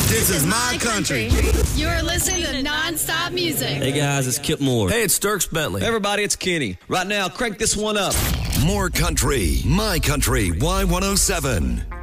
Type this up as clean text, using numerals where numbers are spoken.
This is my country. You're listening to Non-Stop Music. Hey guys, it's Kip Moore. Hey, it's Dierks Bentley. Hey everybody, it's Kenny. Right now, crank this one up. More country. My Country Y107.